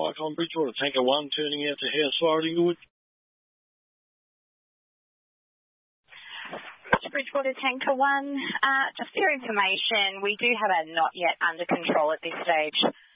Icon Bridgewater. Tanker 1 turning out to Housefire at Inglewood. Bridgewater Tanker 1, just for your information, we do have a not yet under control at this stage.